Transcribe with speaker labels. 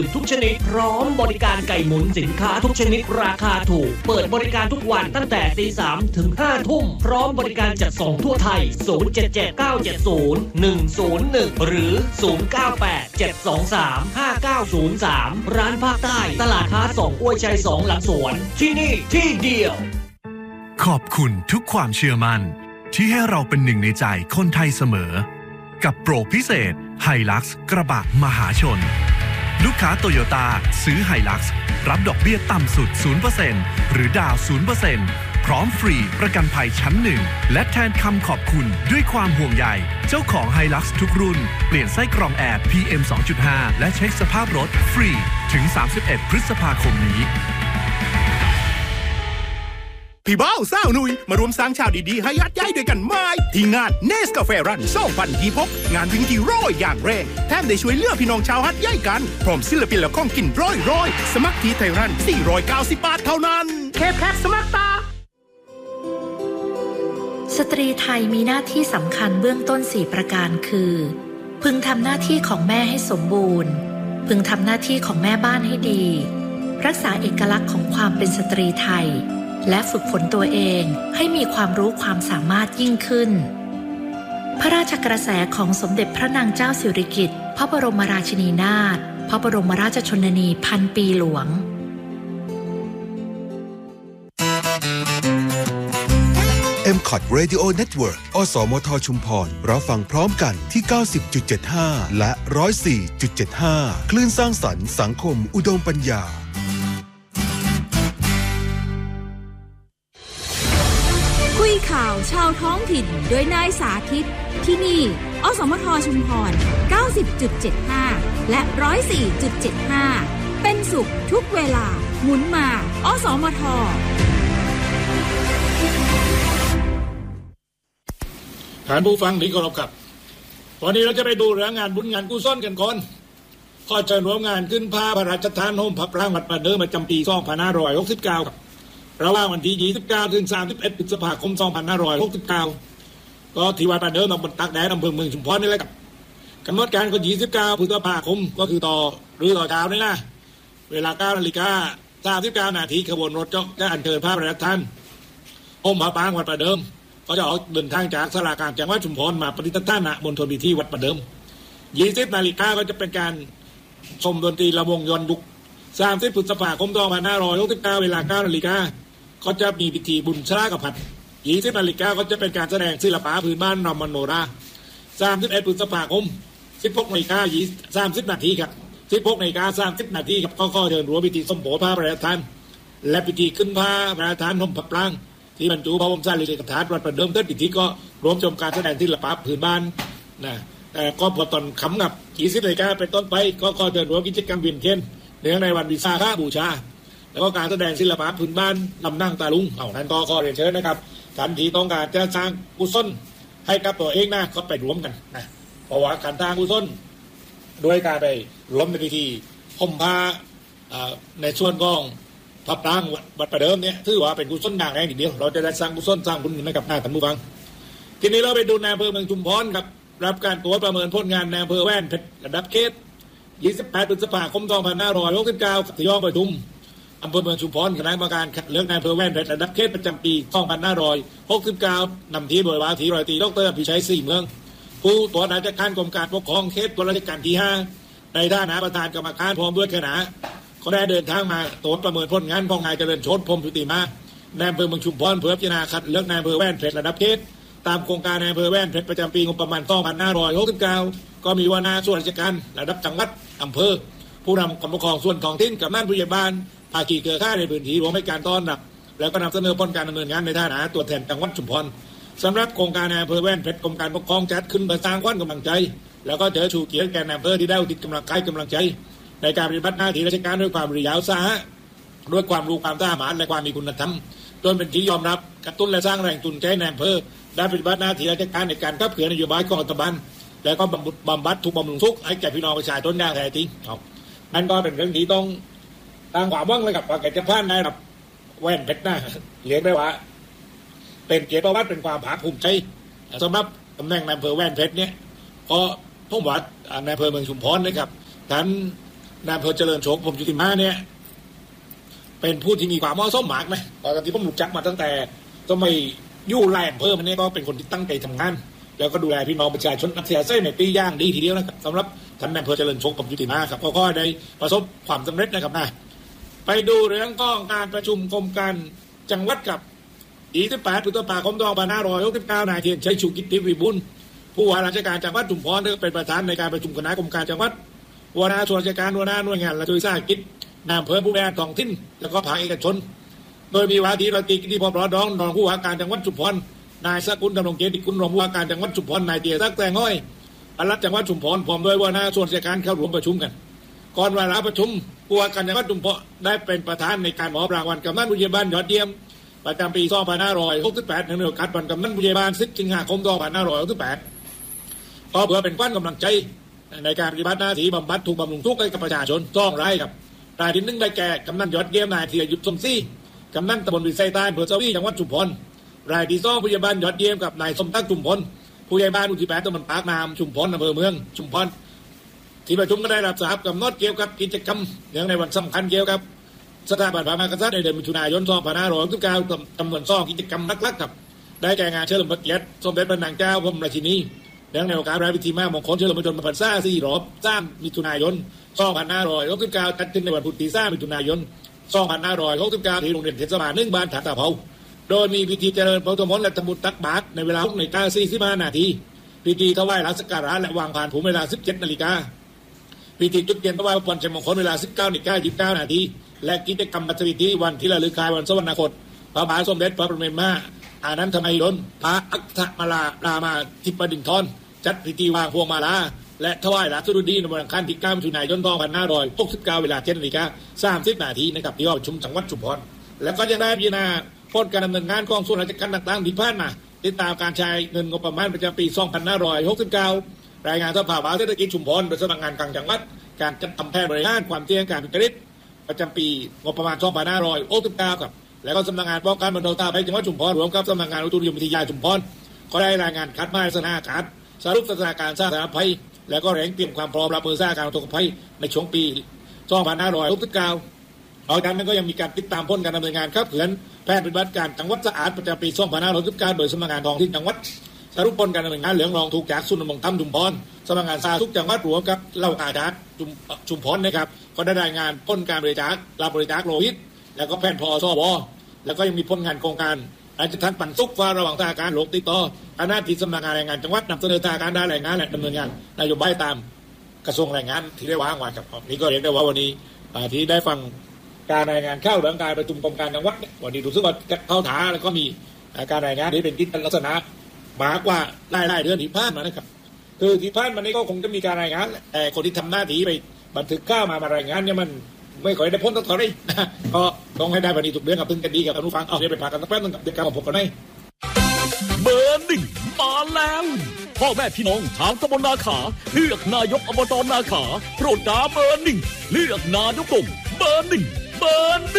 Speaker 1: ทุกชนิดพร้อมบริการไก่หมุนสินค้าทุกชนิดราคาถูกเปิดบริการทุกวันตั้งแต่ตี 3 ถึง 5 ทุ่มพร้อมบริการจัดส่งทั่วไทย077-970-101หรือ098-723-5903ร้านภาคใต้ตลาดค้าส่งอ้วยชัย2หลังสวนที่นี่ที่เดียว
Speaker 2: ขอบคุณทุกความเชื่อมั่นที่ให้เราเป็นหนึ่งในใจคนไทยเสมอกับโปรพิเศษไฮลักซ์กระบะมหาชนลูกค้าโตโยต้าซื้อไฮลักซ์รับดอกเบี้ยต่ำสุด 0% หรือดาว 0% พร้อมฟรีประกันภัยชั้นหนึ่งและแทนคำขอบคุณด้วยความห่วงใยเจ้าของไฮลักซ์ทุกรุ่นเปลี่ยนไส้กรองแอร์ PM 2.5 และเช็คสภาพรถฟรีถึง 31 พฤษภาคมนี้
Speaker 3: พี่บ้าวสาวนุยมารวมสร้างชาวดีๆให้ยัดย้ายด้วยกันไหมที่งานเนสกาแฟรัน2026งานวิ่งที่ร้อยอย่างแรงแถมได้ช่วยเหลือพี่น้องชาวฮัดย้ายกันพร้อมศิลปินและของกินร้อยสมัครที่ไทยรัน490 บาทเท่านั้นแค่สมัครตา
Speaker 4: สตรีไทยมีหน้าที่สำคัญเบื้องต้น4ประการคือพึงทำหน้าที่ของแม่ให้สมบูรณ์พึงทำหน้าที่ของแม่บ้านให้ดีรักษาเอกลักษณ์ของความเป็นสตรีไทยและฝึกฝนตัวเองให้มีความรู้ความสามารถยิ่งขึ้นพระราชกระแสของสมเด็จพระนางเจ้าสิริกิติ์พระบรมราชินีนาถพระบรมราชชนนีพันปีหลวง
Speaker 5: MCOT Radio Network อสมทชุมพรรับฟังพร้อมกันที่ 90.75 และ 104.75 คลื่นสร้างสรรค์สังคมอุดมปัญญา
Speaker 6: คุยข่าวชาวท้องถิ่นโดยนายสาธิตที่นี่อสมทชุมพร 90.75 และ 104.75 เป็นสุขทุกเวลาหมุนมาอสมท
Speaker 7: ท่านผู้ฟังที่เคารพครับวันนี้เราจะไปดูเรื่องงานบุญงานกุศลกันก่อนข้อเชิญร่วมงานขึ้นผ้าพระราชทานโฮมพระปรางวัดประเดิมประจำปี 2569 ครับระหว่างวันที่ 29 ถึง 31 พฤษภาคม 2569 ก็ที่วัดประเดิมตำบลตักแดดอำเภอเมืองชุมพรนี่แหละครับกำหนดการก็ 29 พฤษภาคมก็คือต่อเช้านี่นะเวลา 9 นาฬิกา 39 นาทีขบวนรถจะอัญเชิญผ้าพระราชทานโฮมพระปรางวัดประเดิมก็จะออกเดินทางจากศาลากลางจังหวัดชุมพรมาปฏิทินณมณฑลพิธีวัดประเดิม 20 นาฬิกาก็จะเป็นการชมดนตรีระวงย้อนยุค 30 พฤษภาคม 2569 เวลา 9 นาฬิกาก็จะมีพิธีบุญชรากับผัด 20 นาฬิกาก็จะเป็นการแสดงศิลปะพื้นบ้านรำมโนรา 31 พฤษภาคม 16 นาฬิกา 30 นาทีครับ 16 นาฬิกา 30 นาทีครับก็เดินรัวพิธีสมโภชผ้าพระราชทานและพิธีขึ้นผ้าพระราชทานห่มพระปรางที่บรรจุพระบรมสารีริกธาตุวัดประเดิมเทิดพิธีก็รวมชมการแสดงศิลปะพื้นบ้านนะแต่ก็พอตอนค่ำกับ 20 นาฬิกาเป็นต้นไปก็เดินรัวกิจกรรมเวียนเทียนเนื่องในวันวิสาขบูชาแล้วก็การแสดงศิลปะพื้นบ้านลำนั่งตาลุงนั้นก็เรียนเชิญนะครับท่านที่ต้องการจะสร้างกุศลให้กับตัวเองนะก็ไปรวมกันนะเพราะว่าการสร้างกุศลโดยการไปรวมในพิธีห่มผ้าในส่วนของพระปรางวัดประเดิมเนี่ยถือว่าเป็นกุศลอย่างแรงทีเดียวเราจะได้สร้างกุศลสร้างบุญให้กับท่านผู้ฟังทีนี้เราไปดูในอำเภอเมืองชุมพรครับรับการตรวจประเมินผลงานในอำเภอแว่นเพชรระดับเขต 28 พฤษภาคม 2569 ที่ย่อประชุมอำเภอเมืองชุมพรคณะกรรมการคัดเลือกนายอำเภอแว่นเพชรระดับเขตประจำปี 2569 นำทีมโดยวาทีร้อยตรีดร.พิชัยศรีเมืองผู้ตรวจราชการกรมการปกครองเขตตัวราชการที่ 5 ในฐานะประธานกรรมการพร้อมด้วยคณะก็ได้เดินทางมาตรวจประเมินผลงานของนายเจริญโชติพรหมชุติมานายอำเภอเมืองชุมพรเพื่อพิจารณาคัดเลือกนายอำเภอแว่นเพชรระดับเขตตามโครงการนายอำเภอแว่นเพชรประจำปีงบประมาณ 2569 ก็มีหัวหน้าส่วนราชการระดับจังหวัดอำเภอผู้นำกรรมการส่วนท้องถิ่นกับนั่นผู้ใหญ่บ้านภาคีเครือข่ายในพื้นที่รวมให้การต้อนรับแล้วก็นำเสนอผลการดำเนินงานในฐานะตัวแทนจังหวัดชุมพรสำหรับโครงการนายอำเภอแว่นเพชรกรมการปกครองจัดขึ้นเพื่อสร้างขวัญกำลังใจแล้วก็เจอชูเกียรติแก่นายอำเภอที่ได้อุทิศกำลังใจในการปฏิบัติหน้าที่ราชการด้วยความริยาวสาหะด้วยความรู้ความสามารถและความมีคุณธรรมจนเป็นที่ยอมรับกระตุ้นและสร้างแรงจูงใจในอำเภอได้ปฏิบัติหน้าที่ราชการในการขับเคลื่อนนโยบายของรัฐบาลและก็บำบัดทุกบำรุงทุกข์ให้แก่พี่น้องประชาชนอย่างแท้จริงนั่นก็เป็นเรื่องที่ต้องตั้งความหวังเลยกับว่าแกจะผ่านได้รับแว่นเพชรนะเรียกได้ว่าเป็นเกียรติประวัติเป็นความภาคภูมิใจสำหรับตำแหน่งนายอำเภอแว่นเพชรเนี่ยก็ผมว่าในอำเภอเมืองชุมพรนะครับท่านนายอำเภอเจริญโฉมผมจุติมาเนี่ยเป็นผู้ที่มีความเหมาะสมมากนะตอนที่ผมรู้จักมาตั้งแต่ต้องไม่ยู่แรงเพิ่มมันนี่ก็เป็นคนที่ตั้งใจทำงานแล้วก็ดูแลพี่น้องประชาชนอัธยาศัยในปีย่างดีทีเดียวนะครับสำหรับท่านนายอำเภอเจริญโฉมผมจุติมาครับก็ได้ประสบความสำเร็จนะครับนะไปดูเรื่องของการประชุมกรมการจังหวัดกับ28 พฤษภาคม 2569 นายเทียนชัยชูกิจทิพย์วิบูลย์ผู้ว่าราชการจังหวัดชุมพรเป็นประธานในการประชุมคณะกรรมการจังหวัดหัวหน้าส่วนราชการหัวหน้าหน่วยงานรัฐวิสาหกิจนายอำเภอผู้บริหารท้องถิ่นแล้วก็ภาคเอกชนโดยมีว่าที่รัฐกิจพบรองรองผู้ว่าการจังหวัดชุมพรนายสกุลดำรงเกียรติกุลรองผู้ว่าการจังหวัดชุมพรนายเตียซักแตงห้อยปลัดจังหวัดชุมพรพร้อมด้วยหัวหน้าส่วนราชการเข้าร่วมประชุมกันก่อนเวลาประชุมผู้ว่าการจังหวัดชุมพรได้เป็นประธานในการมอบรางวัลกำนันผู้ใหญ่บ้านยอดเยี่ยมประจำปี 2568 ในโอกาสวันกำนันผู้ใหญ่บ้าน 10 สิงหาคม 2568ก็เพื่อเป็นขวัญกำลังใจในการปฏิบัติหน้าที่บำบัดทุกข์บำรุงทุกข์ให้กับประชาชน2 รายครับรายที่ 1ได้แก่กำนันยอดเยี่ยมนายธีรยุทธสมศรีกำนันตำบลวิสัยใต้อำเภอสวีจังหวัดชุมพรรายที่2ผู้ใหญ่บ้านยอดเยี่ยมกับนายสมศักดิ์ชุมพลผู้ใหญ่บ้านอุทิแปดตำบลปากน้ำชุมพรอำเภอเมืองชุมพรที่ประชุมก็ได้รับทราบกำหนดเกี่ยวกับกิจกรรมเนื่องในวันสำคัญเกี่ยวกับสถาบันพระมหากษัตริย์ในเดือนมิถุนายน 2569 จำนวน 2 กิจกรรมหลักๆครับได้แก่งานเฉลิมพระเกียรติสมเด็จพระนางเจ้าพรมราชินีเนื่องในโอกาสพระพิธีมหามงคลเฉลิมพระชนมพรรษา4 รอบ 3 มิถุนายน 2569 จัดขึ้นในวันพุธที่ 3 มิถุนายน 2569 ที่โรงเรียนเทศบาล 1 บ้านถาตาเภาโดยมีพิธีเจริญพระพุทธมนต์และทำบุญตักบาตรในเวลา 6:45 นาทีพิธีถวายหลักสักการะและวางผ่านผูเวลา 17 นาฬิกาพิธีจุดเทียนถวายพระพรชัยมงคลเวลา 19:29 นาทีและกิจกรรมประเพณีวันที่ระลึกคล้ายวันสวรรคตพระบาทสมเด็จพระปรมินทรมหาอานันทมหิดลพระอัครมาลารามาธิบดินทรจัดพิธีวางพวงมาลาและถวายหลักสดุดีในวันอังคารที่ 9 มิถุนายน 2569 เวลา 7:30 นาทีนะครับที่หอประชุมจังหวัดชุมพรและก็ยังได้พิจารณาผลการดำเนินงานของส่วนราชการต่างๆที่ผ่านมาติดตามการใช้เงินงบประมาณประจำปี 2569 รายงานสภาวะเศรษฐกิจชุมพรโดยสำนักงานกลางจังหวัดการจัดทำแผนบริหารความเสี่ยงการทุจริตประจำปีงบประมาณ 2569 ครับแล้วก็สำนักงานป้องกันบรรเทาสาธารณภัยจังหวัดชุมพรรวมกับสำนักงานอุตุนิยมวิทยาชุมพรก็ได้รายงานคัดมาสถานการณ์สรุปสถานการณ์สาธารณภัยแล้วก็แรงเตรียมความพร้อมรับมือสถานการณ์อุทกภัยในช่วงปี 2569 เอาจากนั้นก็ยังมีการติดตามผลการดำเนินงานครับเขื่อนแผนปฏิบัติการจังหวัดสะอาดประจำปี 2569 โดยสำนักงานท้องถิ่นจังหวัดสรุปผลการดำเนินงานเหลืองรองถูกจากศูนย์ดำรงธรรมชุมพรสำนักงานสาธารณสุขจังหวัดรวมกับเหล่ากาชาดชุมพรนะครับก็ได้รายงานผลการบริจาครับบริจาคโลหิตแล้วก็แผนพอสวแล้วก็ยังมีผลงานโครงการราชทัณฑ์ปันสุขฟ้าระหว่างทางการโลกติดต่อคณะที่สำนักงานแรงงานจังหวัดนำเสนอทางการด้านแรงงานและดำเนินงานนโยบายตามกระทรวงแรงงานที่ได้วางไว้ครับนี่ก็เรียกได้ว่าวันนี้ที่ได้ฟังการรายงานเข้าเรื่องการประชุมกรมการจังหวัดวันนี้รู้สึกว่าเข้าถาแล้วก็มีการรายงานที่เป็นกิจลักษณะมากกว่าหลายเดือนที่ผ่านมานะครับคือที่ผ่านมานี้ก็คงจะมีการรายงานแต่คนที่ทำหน้าที่ไปบันทึกข้าวมารายงานเนี่ยมันไม่ค่อยได้พ้นตั้งแต่เลยก็ต้องให้ได้วันนี้ถูกเรื่องกับพึ่งกันดีกับอนุฟังเอาเดี๋ยวไปพากันสักแป๊บนึงกับเด็กการมาพบกันได้
Speaker 1: เบอร์ 1มาแล้วพ่อแม่พี่น้องชาวตำบลนาขาเลือกนายกอบตนาขาโปรดกาเบอร์ 1เลือกนายกกลุ่มเบอร์ 1เบอร์ 1